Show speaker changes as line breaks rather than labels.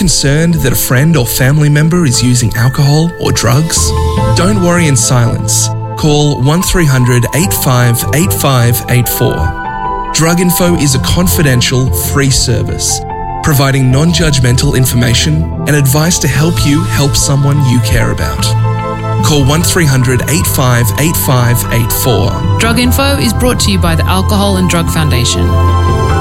concerned that a friend or family member is using alcohol or drugs? Don't worry in silence. Call 1300 85 8584. Drug Info is a confidential, free service, providing non-judgmental information and advice to help you help someone you care about. Call 1300 85 8584.
Drug Info is brought to you by the Alcohol and Drug Foundation.